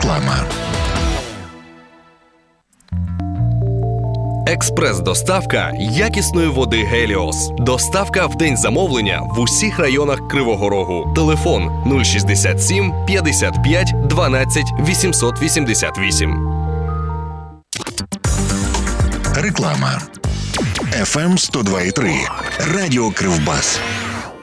Реклама. Експрес-доставка якісної води «Геліос». Доставка в день замовлення в усіх районах Кривого Рогу. Телефон 067 55 12 888. Реклама. FM 102,3. Радіо Кривбас.